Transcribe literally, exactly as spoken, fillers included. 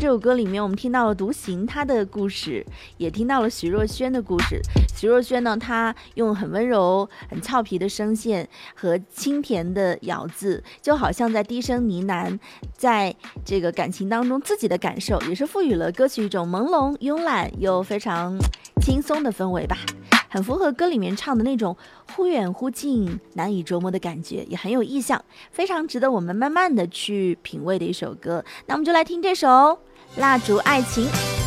这首歌里面，我们听到了独行他的故事，也听到了徐若瑄的故事。徐若瑄呢，她用很温柔、很俏皮的声线和清甜的咬字，就好像在低声呢喃，在这个感情当中自己的感受，也是赋予了歌曲一种朦胧、慵懒又非常轻松的氛围吧。很符合歌里面唱的那种忽远忽近、难以琢磨的感觉，也很有意象，非常值得我们慢慢的去品味的一首歌。那我们就来听这首《蜡烛爱情》。